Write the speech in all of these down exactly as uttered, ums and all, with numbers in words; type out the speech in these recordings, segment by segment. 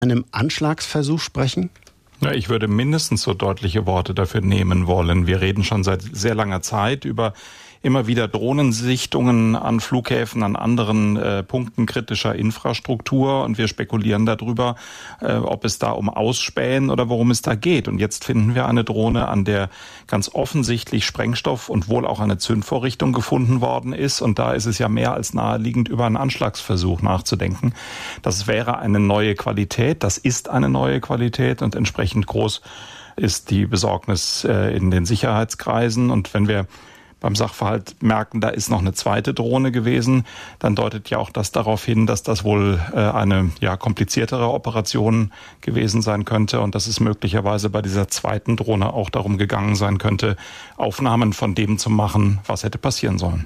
einem Anschlagsversuch sprechen? Ja, ich würde mindestens so deutliche Worte dafür nehmen wollen. Wir reden schon seit sehr langer Zeit über immer wieder Drohnensichtungen an Flughäfen, an anderen äh, Punkten kritischer Infrastruktur, und wir spekulieren darüber, äh, ob es da um Ausspähen oder worum es da geht. Und jetzt finden wir eine Drohne, an der ganz offensichtlich Sprengstoff und wohl auch eine Zündvorrichtung gefunden worden ist. Und da ist es ja mehr als naheliegend, über einen Anschlagsversuch nachzudenken. Das wäre eine neue Qualität, das ist eine neue Qualität, und entsprechend groß ist die Besorgnis äh, in den Sicherheitskreisen. Und wenn wir beim Sachverhalt merken, da ist noch eine zweite Drohne gewesen, dann deutet ja auch das darauf hin, dass das wohl äh, eine ja kompliziertere Operation gewesen sein könnte und dass es möglicherweise bei dieser zweiten Drohne auch darum gegangen sein könnte, Aufnahmen von dem zu machen, was hätte passieren sollen.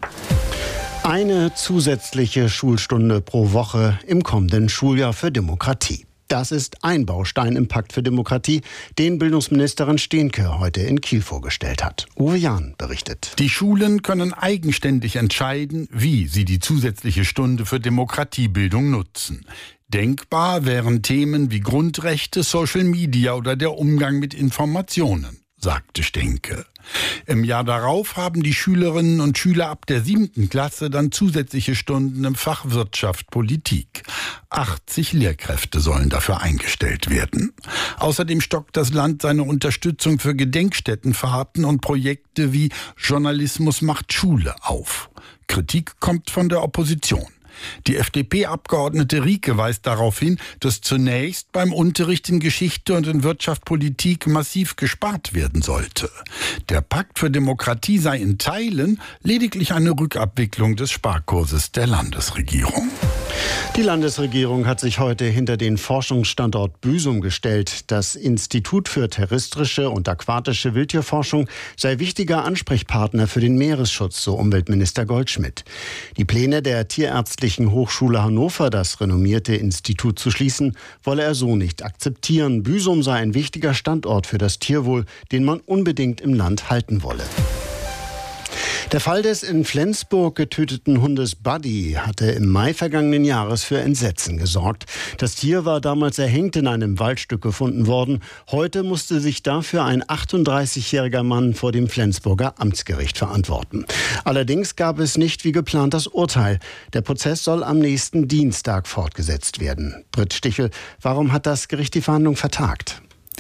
Eine zusätzliche Schulstunde pro Woche im kommenden Schuljahr für Demokratie. Das ist ein Baustein im Pakt für Demokratie, den Bildungsministerin Steenke heute in Kiel vorgestellt hat. Uwe Jahn berichtet. Die Schulen können eigenständig entscheiden, wie sie die zusätzliche Stunde für Demokratiebildung nutzen. Denkbar wären Themen wie Grundrechte, Social Media oder der Umgang mit Informationen, sagte Steenke. Im Jahr darauf haben die Schülerinnen und Schüler ab der siebten Klasse dann zusätzliche Stunden im Fach Wirtschaft, Politik. achtzig Lehrkräfte sollen dafür eingestellt werden. Außerdem stockt das Land seine Unterstützung für Gedenkstättenfahrten und Projekte wie Journalismus macht Schule auf. Kritik kommt von der Opposition. Die F D P-Abgeordnete Rieke weist darauf hin, dass zunächst beim Unterricht in Geschichte und in Wirtschaft, Politik massiv gespart werden sollte. Der Pakt für Demokratie sei in Teilen lediglich eine Rückabwicklung des Sparkurses der Landesregierung. Die Landesregierung hat sich heute hinter den Forschungsstandort Büsum gestellt. Das Institut für terrestrische und aquatische Wildtierforschung sei wichtiger Ansprechpartner für den Meeresschutz, so Umweltminister Goldschmidt. Die Pläne der Tierärztlichen Hochschule Hannover, das renommierte Institut zu schließen, wolle er so nicht akzeptieren. Büsum sei ein wichtiger Standort für das Tierwohl, den man unbedingt im Land halten wolle. Der Fall des in Flensburg getöteten Hundes Buddy hatte im Mai vergangenen Jahres für Entsetzen gesorgt. Das Tier war damals erhängt in einem Waldstück gefunden worden. Heute musste sich dafür ein achtunddreißigjähriger Mann vor dem Flensburger Amtsgericht verantworten. Allerdings gab es nicht wie geplant das Urteil. Der Prozess soll am nächsten Dienstag fortgesetzt werden. Britt Stichel, warum hat das Gericht die Verhandlung vertagt?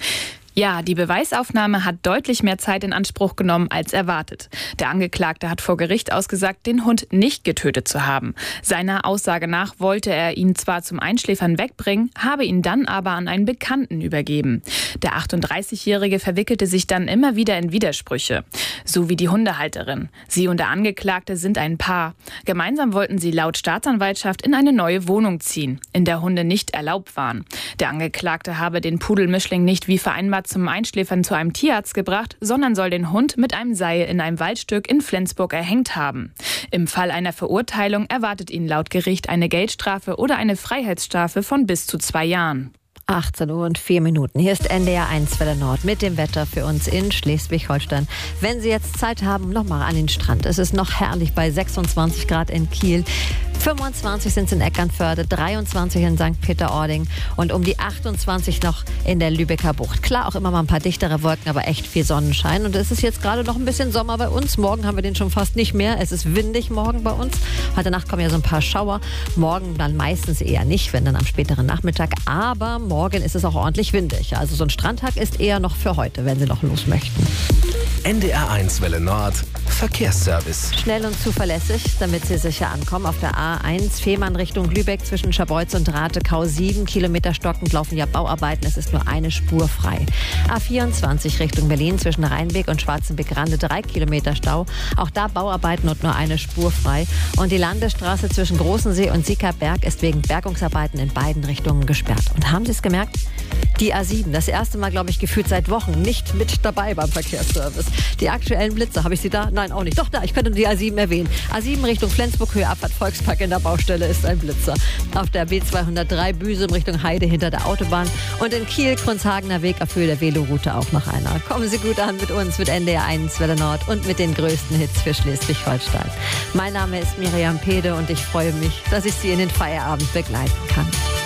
Ja, die Beweisaufnahme hat deutlich mehr Zeit in Anspruch genommen als erwartet. Der Angeklagte hat vor Gericht ausgesagt, den Hund nicht getötet zu haben. Seiner Aussage nach wollte er ihn zwar zum Einschläfern wegbringen, habe ihn dann aber an einen Bekannten übergeben. Der achtunddreißigjährige verwickelte sich dann immer wieder in Widersprüche. So wie die Hundehalterin. Sie und der Angeklagte sind ein Paar. Gemeinsam wollten sie laut Staatsanwaltschaft in eine neue Wohnung ziehen, in der Hunde nicht erlaubt waren. Der Angeklagte habe den Pudelmischling nicht wie vereinbart zum Einschläfern zu einem Tierarzt gebracht, sondern soll den Hund mit einem Seil in einem Waldstück in Flensburg erhängt haben. Im Fall einer Verurteilung erwartet ihn laut Gericht eine Geldstrafe oder eine Freiheitsstrafe von bis zu zwei Jahren. achtzehn Uhr und vier Minuten. Hier ist N D R eins Welle Nord mit dem Wetter für uns in Schleswig-Holstein. Wenn Sie jetzt Zeit haben, noch mal an den Strand. Es ist noch herrlich bei sechsundzwanzig Grad in Kiel. fünfundzwanzig sind es in Eckernförde, dreiundzwanzig in Sankt Peter-Ording und um die achtundzwanzig noch in der Lübecker Bucht. Klar, auch immer mal ein paar dichtere Wolken, aber echt viel Sonnenschein. Und es ist jetzt gerade noch ein bisschen Sommer bei uns. Morgen haben wir den schon fast nicht mehr. Es ist windig morgen bei uns. Heute Nacht kommen ja so ein paar Schauer. Morgen dann meistens eher nicht, wenn dann am späteren Nachmittag. Aber morgen ist es auch ordentlich windig. Also so ein Strandtag ist eher noch für heute, wenn Sie noch los möchten. N D R eins Welle Nord Verkehrsservice. Schnell und zuverlässig, damit Sie sicher ankommen. Auf der A eins Fehmarn Richtung Lübeck zwischen Scharbeutz und Ratekau sieben Kilometer stockend laufen ja Bauarbeiten. Es ist nur eine Spur frei. A vierundzwanzig Richtung Berlin zwischen Rheinbeck und Schwarzenbeck-Rande drei Kilometer Stau. Auch da Bauarbeiten und nur eine Spur frei. Und die Landesstraße zwischen Großensee und Siekerberg ist wegen Bergungsarbeiten in beiden Richtungen gesperrt. Und haben Sie es gemerkt? Die A sieben, das erste Mal, glaube ich, gefühlt seit Wochen nicht mit dabei beim Verkehrsservice. Die aktuellen Blitze, habe ich sie da? Nein, auch nicht. Doch, da, ich könnte die A sieben erwähnen. A sieben Richtung Flensburg, Höhe Abfahrt Volkspark in der Baustelle ist ein Blitzer. Auf der B zweihundertdrei Büsum Richtung Heide hinter der Autobahn. Und in Kiel, Kronshagener Weg auf Höhe der Veloroute auch noch einer. Kommen Sie gut an mit uns, mit N D R eins Welle Nord und mit den größten Hits für Schleswig-Holstein. Mein Name ist Miriam Pede und ich freue mich, dass ich Sie in den Feierabend begleiten kann.